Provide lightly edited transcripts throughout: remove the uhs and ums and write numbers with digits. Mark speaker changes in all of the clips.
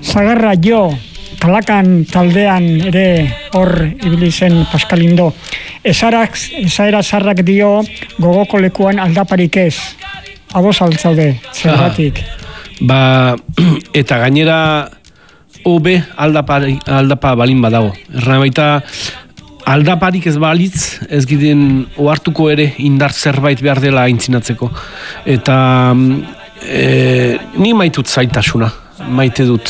Speaker 1: Zagarra jo, Talakan taldean ere hor ibili zen Paskalindo. Esaera zarrak dio gogoko lekuan aldaparik ez. Aboz altzaude, zergatik.
Speaker 2: Eta gainera hobe aldapa balin badago. Erra baita aldaparik ez balitz, ez giden ohartuko ere indar zerbait behar dela aintzinatzeko. Eta ni maitut zaitasuna. Maite dut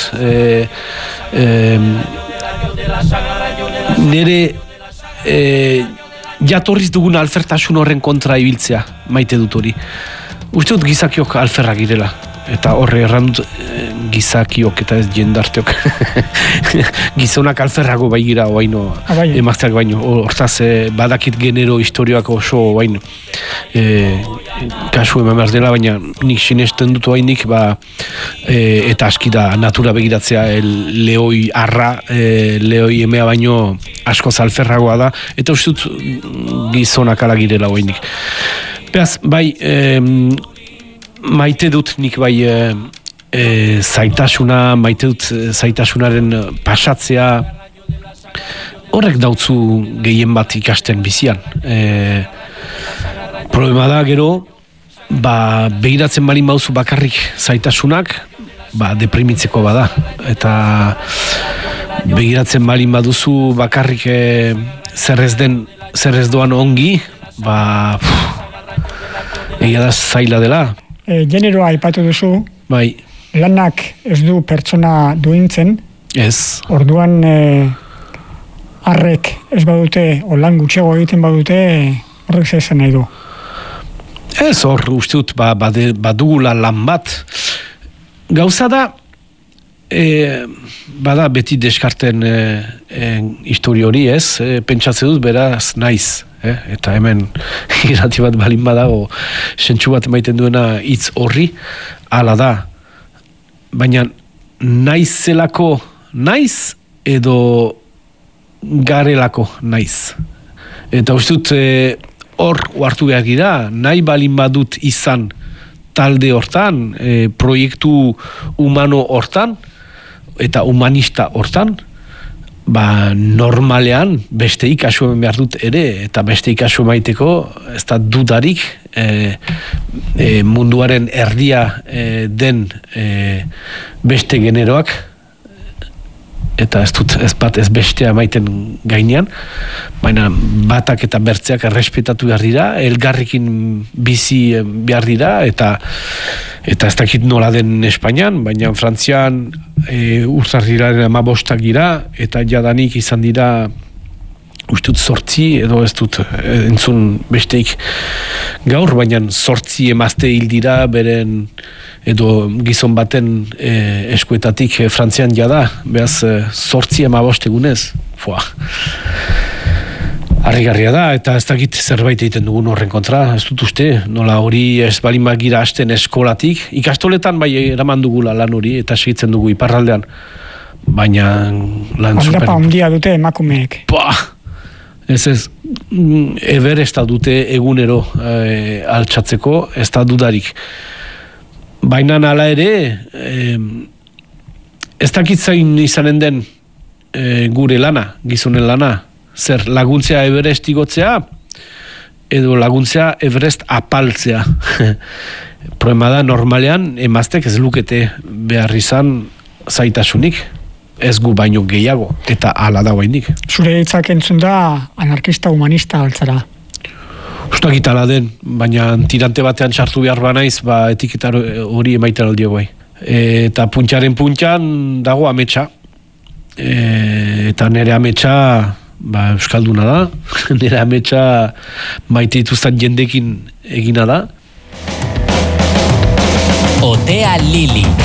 Speaker 2: nire jatorriz dugun alfertasun horren kontra ibiltzea maite dut hori. Uste dut gizakiok alferrak girela eta horre errandut gizakiok eta ez jendarteok gizonak alferrago bai gira oaino emazteak baino hortaz badakit genero historioak oso oaino kasu eman behar dela, baina nik sinesten dut oainik eta aski da natura begiratzea lehoi arra, lehoi emea baino askoz alferragoa da eta uste dut gizonak ala girela oainik. Beaz, bai maite dut nik bai zaitasuna, maite dut zaitasunaren pasatzea horrek dautzu gehien bat ikasten bizian. Problema da gero, begiratzen balin bauzu bakarrik zaitasunak, deprimitzeko bada. Eta begiratzen balin baduzu bakarrik zer ez doan ongi, egia da zaila dela.
Speaker 1: Generoa aipatu duzu.
Speaker 2: Bai.
Speaker 1: Lanak ez du pertsona duintzen.
Speaker 2: Ez.
Speaker 1: Orduan arrek ez badute, o lan gutxego egiten badute, horrek zezen nahi du.
Speaker 2: Ez hor, uste dut, badugula lan bat. Gauza da, bada beti deskarten histori hori ez, pentsatze dut beraz naiz. Eta hemen irrati bat balin badago sentsu bat emaiten duena hitz horri hala da, baina naiz zelako naiz edo garelako naiz eta uste dut hor hartu behar gira, nahi balin badut izan talde hortan, proiektu humano hortan eta humanista hortan, normalean beste ikasu behar dut ere, eta beste ikasu maiteko ez da dudarik munduaren erdia den beste generoak, eta ez bestea maiten gainean, baina batak eta bertzeak errespetatu behar dira, elgarrekin bizi behar dira, eta ez dakit nola den Espainian, baina Frantzian urtarrilaren 15 gira, eta jadanik izan dira ustut 8 edo ez dut entzun besteik gaur, baina 8 emazte hil dira beren edo gizon baten eskuetatik Frantzian jada, behaz 8-15 egunez. Harrigarria da, eta ez dakit zerbait egiten dugun horren kontra, ez dut uste, nola hori ez balin bagira hasten eskolatik, ikastoletan bai eraman dugula lan hori, eta segitzen dugu iparraldean, baina lan super...
Speaker 1: Aldapa ondia dute emakumeek.
Speaker 2: Ez, Everesta dute egunero altxatzeko, ez da dudarik. Baina hala ere, ez dakit zain izanen den gure lana, gizonen lana, zer laguntzea Everest igotzea, edo laguntzea Everest apaltzea. Problema da, normalean, emaztek ez lukete behar izan zaitasunik, ez gu baino gehiago, eta hala da guainik.
Speaker 1: Zure hitzak entzun da anarkista humanista altzara.
Speaker 2: Ustakit ala den, baina tirante batean sartu behar banaiz, etiketa hori emaiten aldio bai. Eta puntxaren puntxan dago ametsa. Eta nire ametsa euskalduna da. Nire ametsa maite dituzten jendekin egina da.
Speaker 3: Otea Lili.